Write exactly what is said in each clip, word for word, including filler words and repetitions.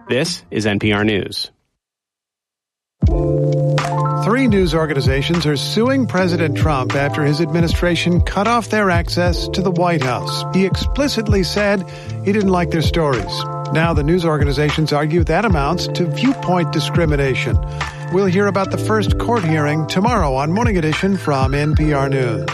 This is N P R News. Three news organizations are suing President Trump after his administration cut off their access to the White House. He explicitly said he didn't like their stories. Now the news organizations argue that amounts to viewpoint discrimination. We'll hear about the first court hearing tomorrow on Morning Edition from N P R News.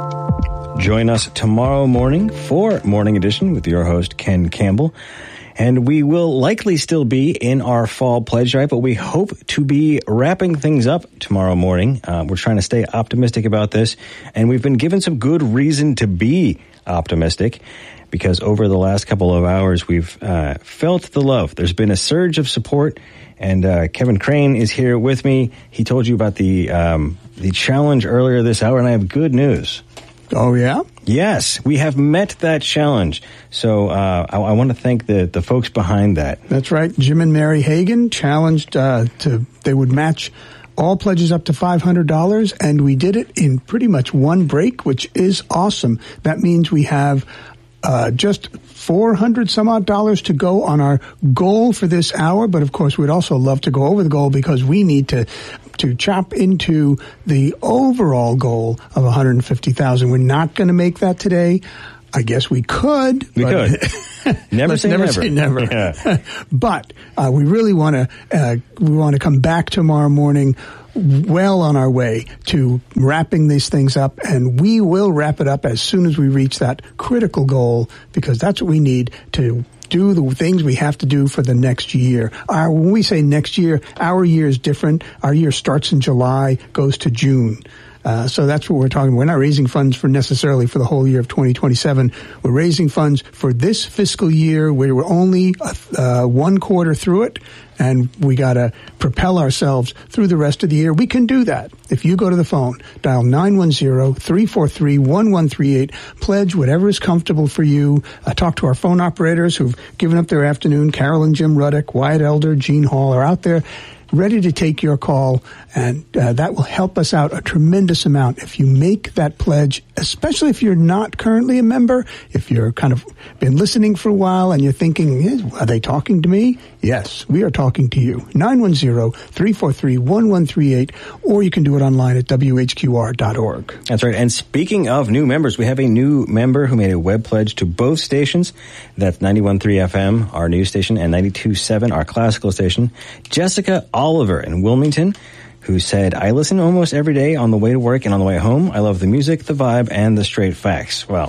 Join us tomorrow morning for Morning Edition with your host, Ken Campbell. And we will likely still be in our fall pledge drive, but we hope to be wrapping things up tomorrow morning. Uh, we're trying to stay optimistic about this, and we've been given some good reason to be optimistic because over the last couple of hours, we've uh, felt the love. There's been a surge of support, and uh, Kevin Crane is here with me. He told you about the um, the challenge earlier this hour, and I have good news. Oh, yeah? Yes, we have met that challenge. So uh, I, I want to thank the, the folks behind that. That's right. Jim and Mary Hagan challenged uh, to they would match all pledges up to five hundred dollars, and we did it in pretty much one break, which is awesome. That means we have uh, just four hundred some odd dollars to go on our goal for this hour. But of course, we'd also love to go over the goal because we need to to chop into the overall goal of one hundred fifty thousand. We're not going to make that today. I guess we could. We could. Never say never. never. Say never. Yeah. But uh, we really want to uh, we want to come back tomorrow morning well on our way to wrapping these things up, and we will wrap it up as soon as we reach that critical goal, because that's what we need to do the things we have to do for the next year. Our, when we say next year, our year is different. Our year starts in July, goes to June. Uh, so that's what we're talking about. We're not raising funds for necessarily for the whole year of twenty twenty-seven. We're raising funds for this fiscal year where we're only uh, one quarter through it, and we got to propel ourselves through the rest of the year. We can do that. If you go to the phone, dial nine one zero, three four three, one one three eight, pledge whatever is comfortable for you. Uh, talk to our phone operators who've given up their afternoon. Carol and Jim Ruddick, Wyatt Elder, Gene Hall are out there ready to take your call, and uh, that will help us out a tremendous amount. If you make that pledge, especially if you're not currently a member, if you're kind of been listening for a while and you're thinking, are they talking to me? Yes, we are talking to you. nine one zero, three four three, one one three eight, or you can do it online at W H Q R dot org. That's right. And speaking of new members, we have a new member who made a web pledge to both stations. That's ninety-one point three F M, our news station, and ninety-two point seven, our classical station. Jessica Oliver in Wilmington, who said, I listen almost every day on the way to work and on the way home. I love the music, the vibe, and the straight facts. Well,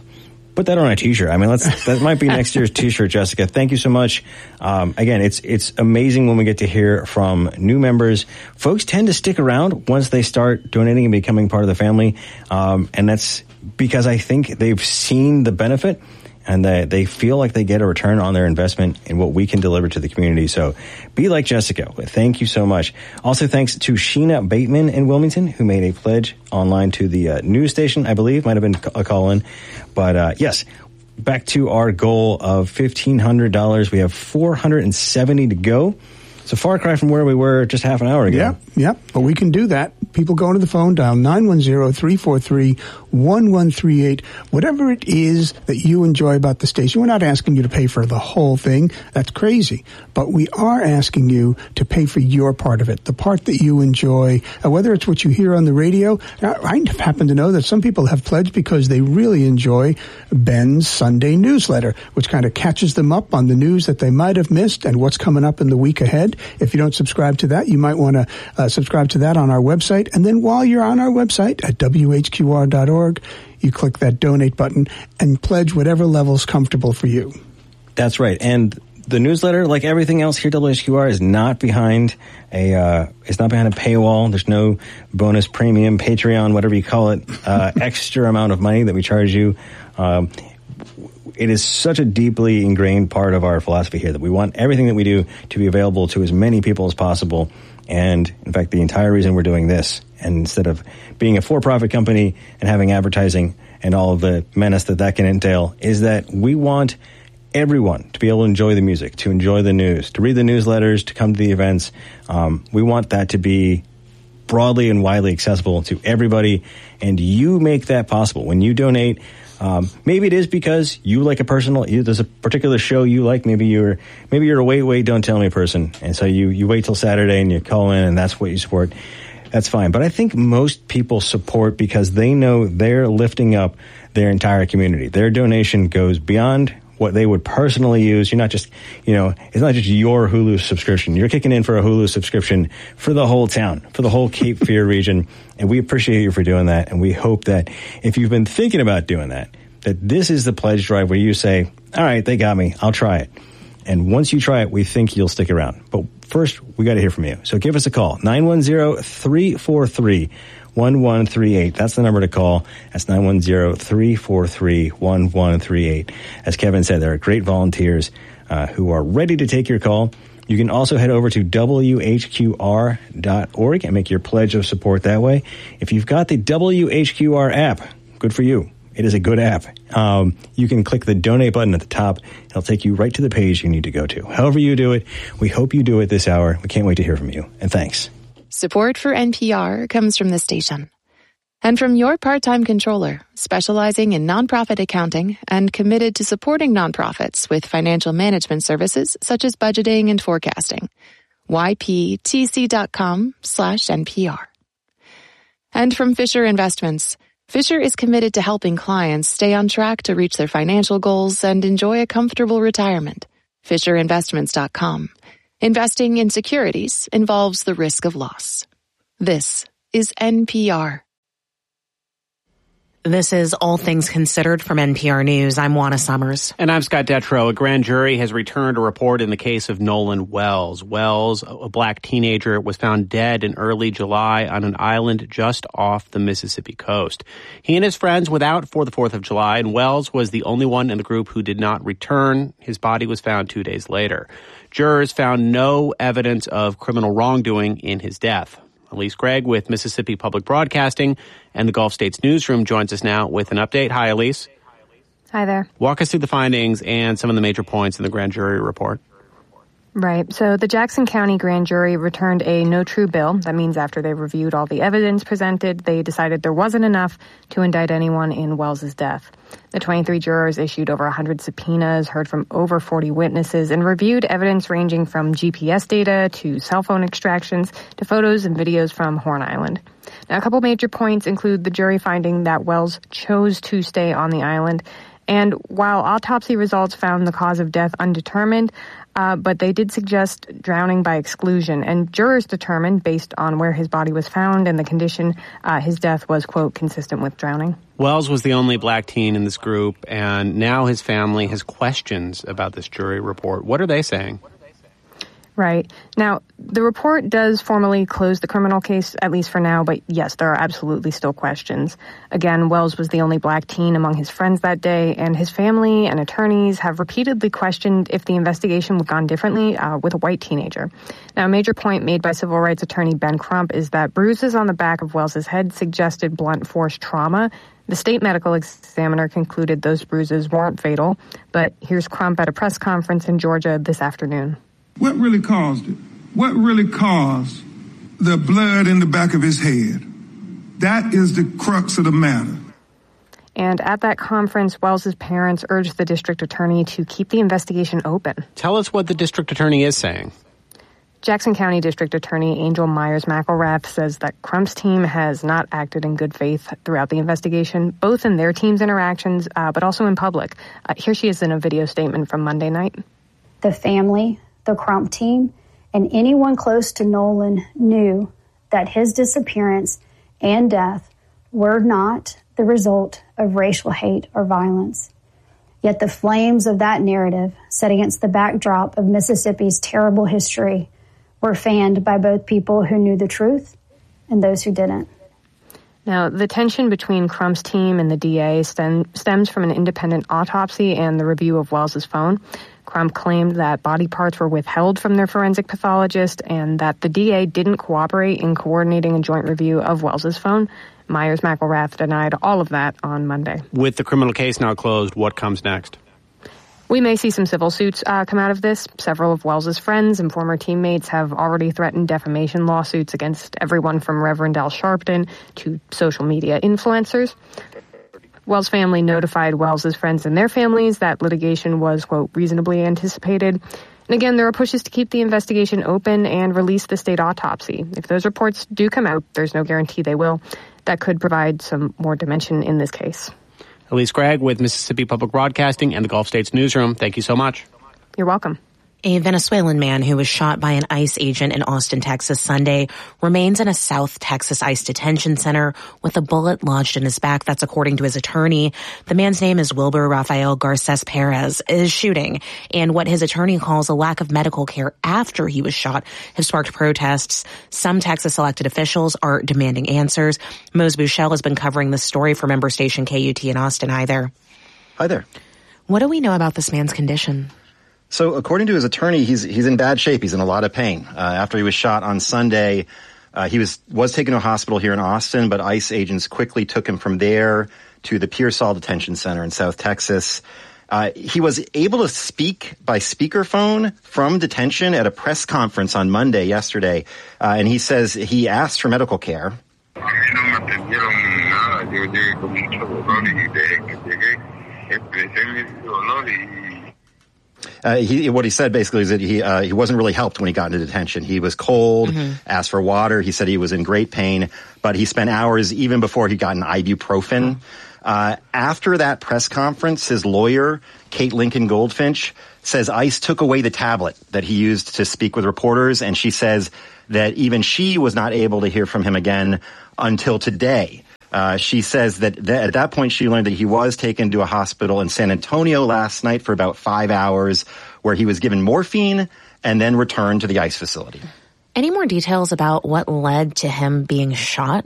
put that on a T-shirt. I mean, let's, that might be next year's T-shirt, Jessica. Thank you so much. Um, again, it's it's amazing when we get to hear from new members. Folks tend to stick around once they start donating and becoming part of the family, um, and that's because I think they've seen the benefit and they, they feel like they get a return on their investment in what we can deliver to the community. So be like Jessica. Thank you so much. Also, thanks to Sheena Bateman in Wilmington, who made a pledge online to the uh, news station, I believe. Might have been a call-in. But, uh, yes, back to our goal of fifteen hundred dollars. We have four hundred seventy to go. It's a far cry from where we were just half an hour ago. Yeah, yeah, but we can do that. People go to the phone, dial nine one zero, three four three, one one three eight. Whatever it is that you enjoy about the station, we're not asking you to pay for the whole thing. That's crazy. But we are asking you to pay for your part of it, the part that you enjoy, uh, whether it's what you hear on the radio. Now, I happen to know that some people have pledged because they really enjoy Ben's Sunday newsletter, which kind of catches them up on the news that they might have missed and what's coming up in the week ahead. If you don't subscribe to that, you might want to uh, subscribe to that on our website. And then while you're on our website at W H Q R dot org, you click that donate button and pledge whatever level's comfortable for you. That's right. And the newsletter, like everything else here at W H Q R, is not behind a uh, it's not behind a paywall. There's no bonus, premium, Patreon, whatever you call it, uh, extra amount of money that we charge you. Um, It is such a deeply ingrained part of our philosophy here that we want everything that we do to be available to as many people as possible. And, in fact, the entire reason we're doing this, and instead of being a for-profit company and having advertising and all of the menace that that can entail, is that we want everyone to be able to enjoy the music, to enjoy the news, to read the newsletters, to come to the events. Um, we want that to be broadly and widely accessible to everybody, and you make that possible. When you donate Um, maybe it is because you like a personal, you, there's a particular show you like. Maybe you're, maybe you're a wait, wait, don't tell me person. And so you, you wait till Saturday and you call in and that's what you support. That's fine. But I think most people support because they know they're lifting up their entire community. Their donation goes beyond what they would personally use. You're not just, you know, it's not just your Hulu subscription. You're kicking in for a Hulu subscription for the whole town, for the whole Cape Fear region. And we appreciate you for doing that. And we hope that if you've been thinking about doing that, that this is the pledge drive where you say, all right, they got me. I'll try it. And once you try it, we think you'll stick around. But first, we got to hear from you. So give us a call, nine one zero, three four three, one one three eight. That's the number to call. That's nine one zero, three four three, one one three eight. As Kevin said, there are great volunteers uh, who are ready to take your call. You can also head over to W H Q R dot org and make your pledge of support that way. If you've got the W H Q R app, good for you. It is a good app. Um, you can click the donate button at the top. It'll take you right to the page you need to go to. However you do it, we hope you do it this hour. We can't wait to hear from you. And thanks. Support for N P R comes from the station. And from your part-time controller, specializing in nonprofit accounting and committed to supporting nonprofits with financial management services such as budgeting and forecasting. Y P T C dot com slash N P R. And from Fisher Investments, Fisher is committed to helping clients stay on track to reach their financial goals and enjoy a comfortable retirement. Fisher Investments dot com. Investing in securities involves the risk of loss. This is N P R. This is All Things Considered from N P R News. I'm Juana Summers. And I'm Scott Detrow. A grand jury has returned a report in the case of Nolan Wells. Wells, a black teenager, was found dead in early July on an island just off the Mississippi coast. He and his friends were out for the fourth of July, and Wells was the only one in the group who did not return. His body was found two days later. Jurors found no evidence of criminal wrongdoing in his death. Elise Gregg with Mississippi Public Broadcasting and the Gulf States Newsroom joins us now with an update. Hi, Elise. Hi there. Walk us through the findings and some of the major points in the grand jury report. Right. So the Jackson County grand jury returned a no true bill. That means after they reviewed all the evidence presented, they decided there wasn't enough to indict anyone in Wells's death. The twenty-three jurors issued over one hundred subpoenas, heard from over forty witnesses, and reviewed evidence ranging from G P S data to cell phone extractions to photos and videos from Horn Island. Now, a couple major points include the jury finding that Wells chose to stay on the island. And while autopsy results found the cause of death undetermined, uh, but they did suggest drowning by exclusion. And jurors determined, based on where his body was found and the condition, uh, his death was, quote, consistent with drowning. Wells was the only black teen in this group, and now his family has questions about this jury report. What are they saying? Right. Now, the report does formally close the criminal case, at least for now, but yes, there are absolutely still questions. Again, Wells was the only black teen among his friends that day, and his family and attorneys have repeatedly questioned if the investigation would have gone differently uh, with a white teenager. Now, a major point made by civil rights attorney Ben Crump is that bruises on the back of Wells's head suggested blunt force trauma. The state medical examiner concluded those bruises weren't fatal, but here's Crump at a press conference in Georgia this afternoon. What really caused it? What really caused the blood in the back of his head? That is the crux of the matter. And at that conference, Wells's parents urged the district attorney to keep the investigation open. Tell us what the district attorney is saying. Jackson County District Attorney Angel Myers-McElrath says that Crump's team has not acted in good faith throughout the investigation, both in their team's interactions, uh, but also in public. Uh, here she is in a video statement from Monday night. The family, the Crump team, and anyone close to Nolan knew that his disappearance and death were not the result of racial hate or violence. Yet the flames of that narrative, set against the backdrop of Mississippi's terrible history, were fanned by both people who knew the truth and those who didn't. Now, the tension between Crump's team and the D A stem, stems from an independent autopsy and the review of Wells's phone. Crump claimed that body parts were withheld from their forensic pathologist and that the D A didn't cooperate in coordinating a joint review of Wells's phone. Myers-McElrath denied all of that on Monday. With the criminal case now closed, what comes next? We may see some civil suits uh, come out of this. Several of Wells's friends and former teammates have already threatened defamation lawsuits against everyone from Reverend Al Sharpton to social media influencers. Wells' family notified Wells' friends and their families that litigation was, quote, reasonably anticipated. And again, there are pushes to keep the investigation open and release the state autopsy. If those reports do come out, there's no guarantee they will. That could provide some more dimension in this case. Elise Gregg with Mississippi Public Broadcasting and the Gulf States Newsroom. Thank you so much. You're welcome. A Venezuelan man who was shot by an ICE agent in Austin, Texas Sunday remains in a South Texas ICE detention center with a bullet lodged in his back. That's according to his attorney. The man's name is Wilber Rafael Garces Perez. His shooting and what his attorney calls a lack of medical care after he was shot have sparked protests. Some Texas elected officials are demanding answers. Mose Buchel has been covering this story for member station K U T in Austin. Hi there. Hi there. What do we know about this man's condition? So according to his attorney, he's he's in bad shape. He's in a lot of pain. Uh, after he was shot on Sunday, uh, he was was taken to a hospital here in Austin, but ICE agents quickly took him from there to the Pearsall Detention Center in South Texas. Uh, he was able to speak by speakerphone from detention at a press conference on Monday, yesterday, uh, and he says he asked for medical care. Uh, he, what he said basically is that he uh, he wasn't really helped when he got into detention. He was cold, mm-hmm. asked for water. He said he was in great pain, but he spent hours even before he got an ibuprofen. Mm-hmm. Uh, after that press conference, his lawyer, Kate Lincoln Goldfinch, says ICE took away the tablet that he used to speak with reporters, and she says that even she was not able to hear from him again until today. Uh, she says that th- at that point she learned that he was taken to a hospital in San Antonio last night for about five hours where he was given morphine and then returned to the ICE facility. Any more details about what led to him being shot?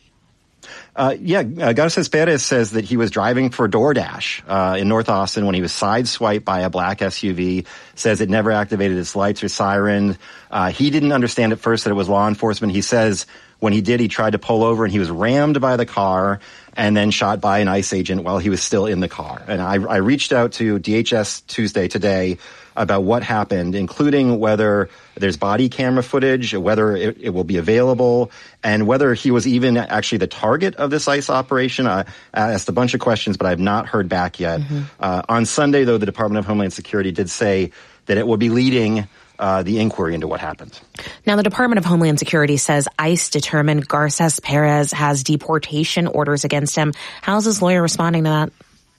Uh, yeah, uh, Garces Perez says that he was driving for DoorDash uh, in North Austin when he was sideswiped by a black S U V, says it never activated its lights or siren. Uh, he didn't understand at first that it was law enforcement. He says when he did, he tried to pull over and he was rammed by the car and then shot by an ICE agent while he was still in the car. And I, I reached out to D H S Tuesday today about what happened, including whether there's body camera footage, whether it, it will be available, and whether he was even actually the target of this ICE operation. I asked a bunch of questions, but I have not heard back yet. Mm-hmm. Uh, on Sunday, though, the Department of Homeland Security did say that it will be leading uh, the inquiry into what happened. Now, the Department of Homeland Security says ICE determined Garces Perez has deportation orders against him. How's his lawyer responding to that?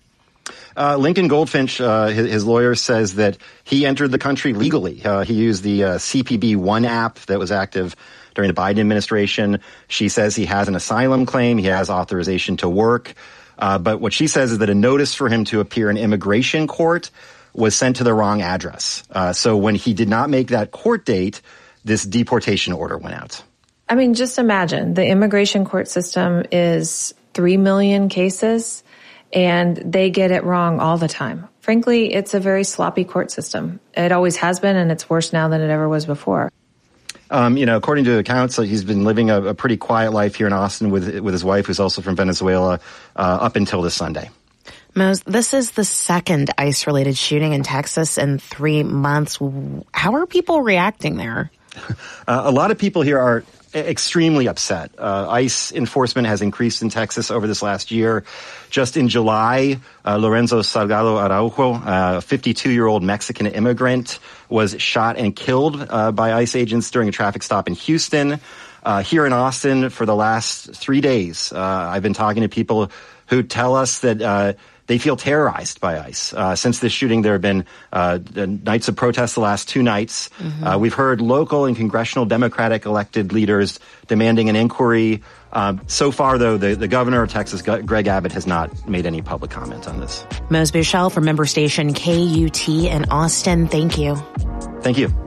Uh, Lincoln Goldfinch, uh, his, his lawyer, says that he entered the country legally. Uh, he used the uh, C P B One app that was active during the Biden administration. She says he has an asylum claim. He has authorization to work. Uh, but what she says is that a notice for him to appear in immigration court was sent to the wrong address. Uh, so when he did not make that court date, this deportation order went out. I mean, just imagine the immigration court system is three million cases. And they get it wrong all the time. Frankly, it's a very sloppy court system. It always has been, and it's worse now than it ever was before. Um, you know, according to accounts, he's been living a, a pretty quiet life here in Austin with with his wife, who's also from Venezuela, uh, up until this Sunday. Mose, this is the second ICE-related shooting in Texas in three months. How are people reacting there? uh, a lot of people here are extremely upset. Uh, ICE enforcement has increased in Texas over this last year. Just in July, uh, Lorenzo Salgado Araujo, a fifty-two-year-old Mexican immigrant, was shot and killed uh, by ICE agents during a traffic stop in Houston. Uh, here in Austin, for the last three days, uh, I've been talking to people who tell us that uh, they feel terrorized by ICE. Uh, since this shooting, there have been uh, nights of protest the last two nights. Mm-hmm. Uh, we've heard local and congressional Democratic elected leaders demanding an inquiry. Um, so far, though, the, the governor of Texas, Greg Abbott, has not made any public comment on this. Mose Buchel from member station K U T in Austin. Thank you. Thank you.